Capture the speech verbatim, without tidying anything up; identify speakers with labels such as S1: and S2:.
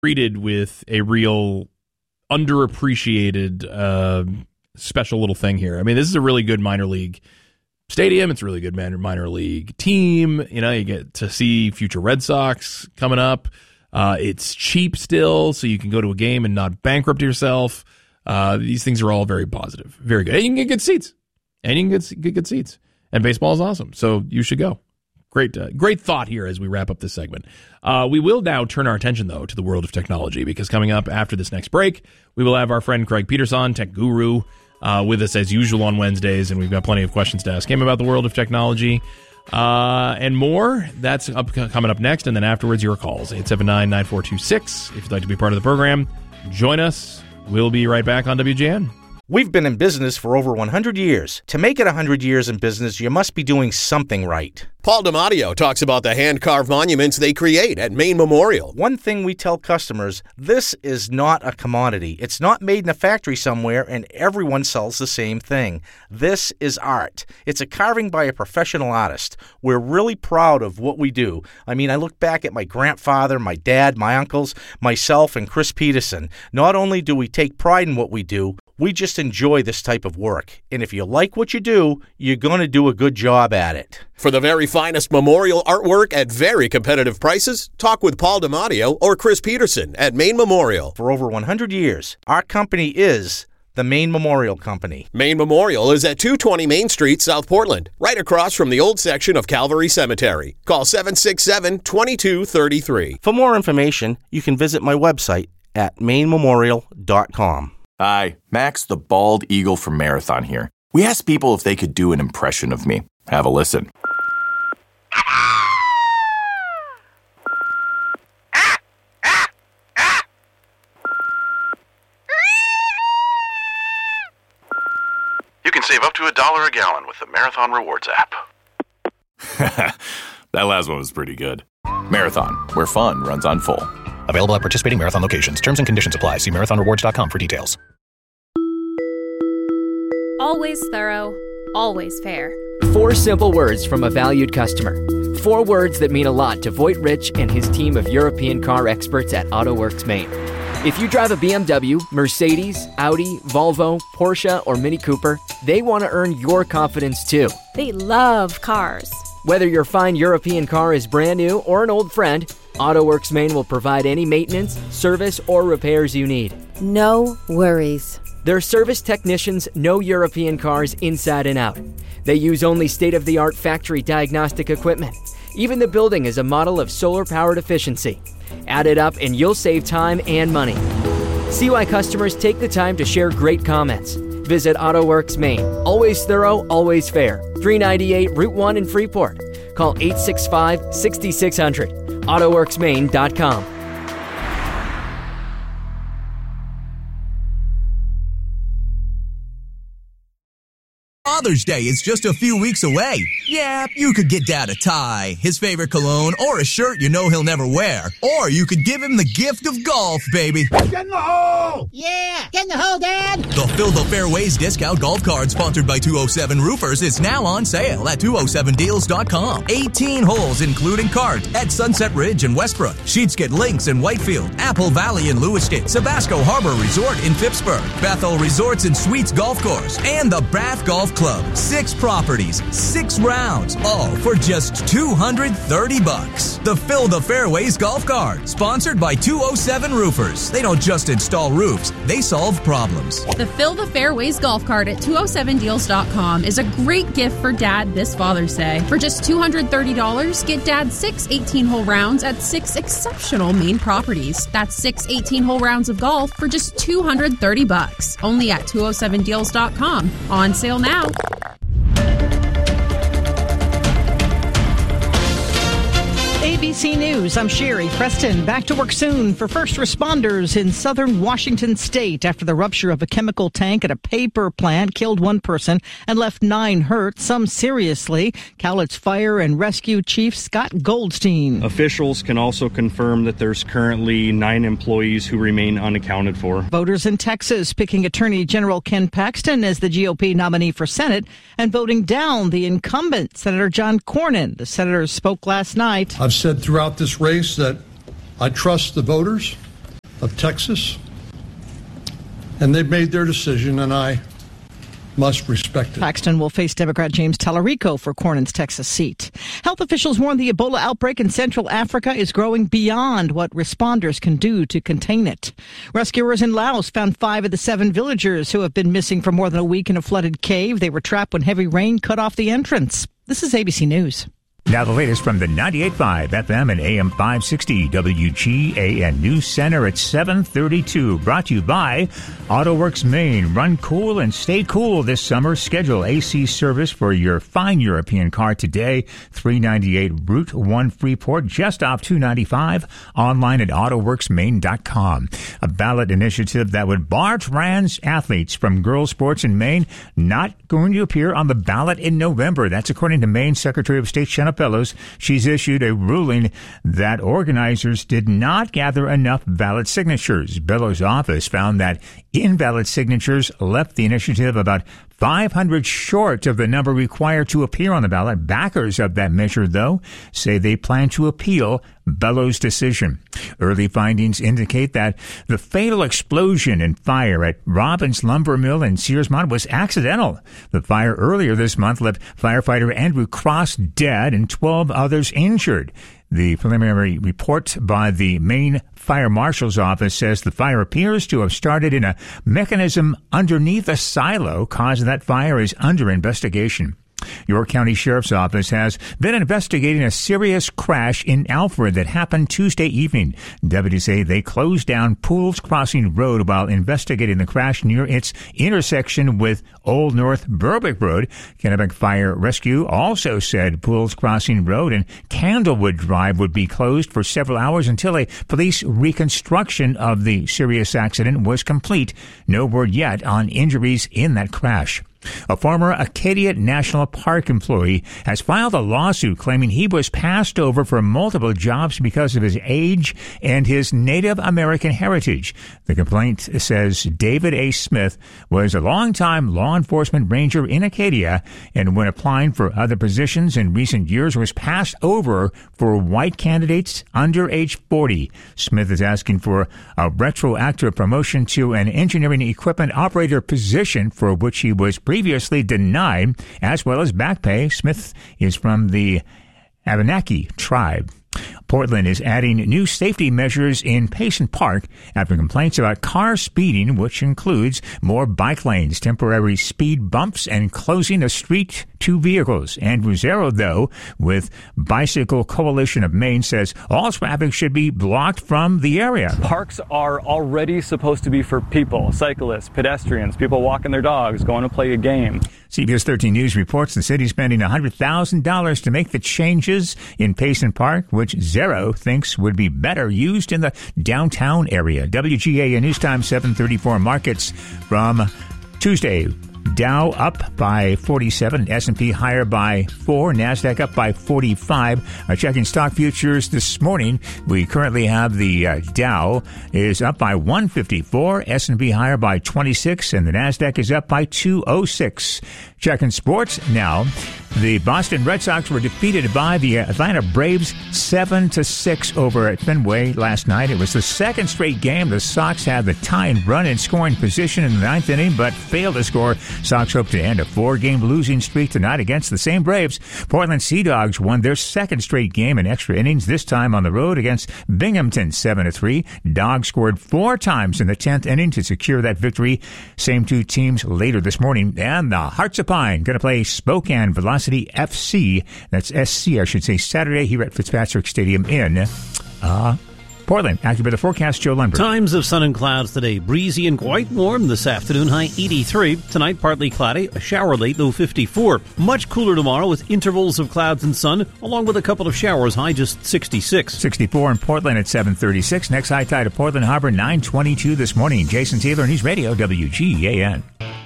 S1: treated with a real underappreciated uh, special little thing here. I mean, this is a really good minor league stadium. It's a really good minor, minor league team. You know, you get to see future Red Sox coming up. Uh, it's cheap still, so you can go to a game and not bankrupt yourself. Uh, these things are all very positive, very good. And you can get good seats, and you can get, get good seats. And baseball is awesome, so you should go. Great, uh, great thought here as we wrap up this segment. Uh, we will now turn our attention, though, to the world of technology, because coming up after this next break, we will have our friend Craig Peterson, tech guru, uh, with us as usual on Wednesdays, and we've got plenty of questions to ask him about the world of technology uh, and more. That's up, coming up next, and then afterwards, your calls, eight seven nine, nine four two six. If you'd like to be part of the program, join us. We'll be right back on W G N.
S2: We've been in business for over one hundred years. To make it one hundred years in business, you must be doing something right.
S3: Paul DiMatteo talks about the hand-carved monuments they create at Maine Memorial.
S2: One thing we tell customers, this is not a commodity. It's not made in a factory somewhere and everyone sells the same thing. This is art. It's a carving by a professional artist. We're really proud of what we do. I mean, I look back at my grandfather, my dad, my uncles, myself, and Chris Peterson. Not only do we take pride in what we do, we just enjoy this type of work. And if you like what you do, you're going to do a good job at it.
S3: For the very finest memorial artwork at very competitive prices, talk with Paul DiMatteo or Chris Peterson at Maine Memorial.
S2: For over one hundred years, our company is the Maine Memorial Company.
S3: Maine Memorial is at two twenty Main Street, South Portland, right across from the old section of Calvary Cemetery. Call seven six seven, two two three three.
S2: For more information, you can visit my website at maine memorial dot com.
S4: Hi, Max the Bald Eagle from Marathon here. We asked people if they could do an impression of me. Have a listen.
S5: You can save up to a dollar a gallon with the Marathon Rewards app.
S4: That last one was pretty good. Marathon, where fun runs on full.
S6: Available at participating Marathon locations. Terms and conditions apply. See marathon rewards dot com for details.
S7: Always thorough, always fair.
S8: Four simple words from a valued customer. Four words that mean a lot to Voigt Rich and his team of European car experts at AutoWorks Maine. If you drive a B M W, Mercedes, Audi, Volvo, Porsche, or Mini Cooper, they want to earn your confidence too.
S7: They love cars.
S8: Whether your fine European car is brand new or an old friend, AutoWorks Maine will provide any maintenance, service, or repairs you need.
S9: No worries.
S8: Their service technicians know European cars inside and out. They use only state-of-the-art factory diagnostic equipment. Even the building is a model of solar-powered efficiency. Add it up and you'll save time and money. See why customers take the time to share great comments. Visit AutoWorks Maine. Always thorough, always fair. three ninety-eight Route one in Freeport. Call eight six five, six six zero zero. auto works maine dot com.
S10: Father's Day is just a few weeks away. Yeah, you could get Dad a tie, his favorite cologne, or a shirt you know he'll never wear. Or you could give him the gift of golf, baby.
S11: Get in the hole! Yeah, get in the hole, Dad!
S10: The Fill the Fairways discount golf card sponsored by two oh seven Roofers is now on sale at two oh seven deals dot com. eighteen holes including cart at Sunset Ridge in Westbrook, Sheetsket Links in Whitefield, Apple Valley in Lewiston, Sabasco Harbor Resort in Phippsburg, Bethel Resorts and Suites Golf Course, and the Bath Golf Club. Six properties, six rounds, all for just two hundred thirty bucks. The Fill the Fairways golf cart, sponsored by two oh seven Roofers. They don't just install roofs, they solve problems.
S12: The Fill the Fairways golf cart at two oh seven deals dot com is a great gift for Dad this Father's Day. For just two hundred thirty dollars, get Dad six eighteen-hole rounds at six exceptional Maine properties. That's six eighteen-hole rounds of golf for just two hundred thirty bucks. Only at two oh seven deals dot com. On sale now.
S13: A B C News, I'm Sherry Preston. Back to work soon for first responders in southern Washington state after the rupture of a chemical tank at a paper plant killed one person and left nine hurt, some seriously. Cowlitz Fire and Rescue Chief Scott Goldstein.
S14: Officials can also confirm that there's currently nine employees who remain unaccounted for.
S13: Voters in Texas picking Attorney General Ken Paxton as the G O P nominee for Senate and voting down the incumbent, Senator John Cornyn. The senator spoke last night.
S15: I've said throughout this race that I trust the voters of Texas, and they've made their decision, and I must respect it.
S13: Paxton will face Democrat James Tallarico for Cornyn's Texas seat. Health officials warn the Ebola outbreak in Central Africa is growing beyond what responders can do to contain it. Rescuers in Laos found five of the seven villagers who have been missing for more than a week in a flooded cave. They were trapped when heavy rain cut off the entrance. This is A B C News.
S16: Now the latest from the ninety-eight point five F M and A M five sixty W G A N News Center at seven thirty-two. Brought to you by AutoWorks Maine. Run cool and stay cool this summer. Schedule A C service for your fine European car today. three ninety-eight Route one Freeport, just off two ninety-five. Online at autoworks maine dot com. A ballot initiative that would bar trans athletes from girls sports in Maine not going to appear on the ballot in November. That's according to Maine Secretary of State Shanna Bellows. She's issued a ruling that organizers did not gather enough ballot signatures. Bellows' office found that invalid signatures left the initiative about five hundred short of the number required to appear on the ballot. Backers of that measure, though, say they plan to appeal Bellows' decision. Early findings indicate that the fatal explosion and fire at Robbins Lumber Mill in Searsmont was accidental. The fire earlier this month left firefighter Andrew Cross dead and twelve others injured. The preliminary report by the Maine Fire Marshal's Office says the fire appears to have started in a mechanism underneath a silo. Cause of that fire is under investigation. York County Sheriff's Office has been investigating a serious crash in Alfred that happened Tuesday evening. Deputies say they closed down Pools Crossing Road while investigating the crash near its intersection with Old North Berwick Road. Kennebec Fire Rescue also said Pools Crossing Road and Candlewood Drive would be closed for several hours until a police reconstruction of the serious accident was complete. No word yet on injuries in that crash. A former Acadia National Park employee has filed a lawsuit claiming he was passed over for multiple jobs because of his age and his Native American heritage. The complaint says David A. Smith was a longtime law enforcement ranger in Acadia and when applying for other positions in recent years was passed over for white candidates under age forty. Smith is asking for a retroactive promotion to an engineering equipment operator position for which he was previously denied, as well as back pay. Smith is from the Abenaki tribe. Portland is adding new safety measures in Payson Park after complaints about car speeding, which includes more bike lanes, temporary speed bumps, and closing a street to vehicles. Andrew Zero, though, with Bicycle Coalition of Maine, says all traffic should be blocked from the area.
S17: Parks are already supposed to be for people, cyclists, pedestrians, people walking their dogs, going to play a game.
S16: C B S thirteen News reports the city spending one hundred thousand dollars to make the changes in Payson Park, which Zero thinks would be better used in the downtown area. W G A N News Time seven thirty-four markets from Tuesday. Dow up by forty-seven, S and P higher by four, NASDAQ up by forty-five. Uh, checking stock futures this morning, we currently have the uh, Dow is up by one fifty-four, S and P higher by twenty-six, and the NASDAQ is up by two oh six. Checking sports now. The Boston Red Sox were defeated by the Atlanta Braves seven to six over at Fenway last night. It was the second straight game the Sox had the tying run in scoring position in the ninth inning, but failed to score. Sox hope to end a four-game losing streak tonight against the same Braves. Portland Sea Dogs won their second straight game in extra innings, this time on the road against Binghamton seven to three. Dogs scored four times in the tenth inning to secure that victory. Same two teams later this morning. And the Hearts of Pine going to play Spokane Velocity F C. That's S C, I should say, Saturday here at Fitzpatrick Stadium in uh, Portland. Active weather forecast, Joe Lundberg.
S18: Times of sun and clouds today. Breezy and quite warm this afternoon, high eighty-three. Tonight, partly cloudy. A shower late, low fifty-four. Much cooler tomorrow with intervals of clouds and sun, along with a couple of showers, high just sixty-six.
S16: sixty-four in Portland at seven thirty-six. Next high tide at Portland Harbor, nine twenty-two this morning. Jason Taylor, News Radio, W G A N.